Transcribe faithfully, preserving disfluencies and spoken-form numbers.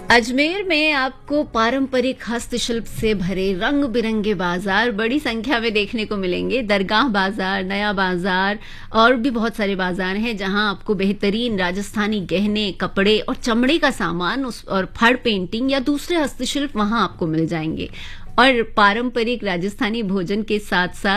अजमेर में आपको पारंपरिक हस्तशिल्प से भरे रंग बिरंगे बाजार बड़ी संख्या में देखने को मिलेंगे। दरगाह बाजार, नया बाजार और भी बहुत सारे बाजार हैं जहां आपको बेहतरीन राजस्थानी गहने, कपड़े और चमड़े का सामान उस और फड़ पेंटिंग या दूसरे हस्तशिल्प वहां आपको मिल जाएंगे। और पारंपरिक राजस्थानी भोजन के साथ साथ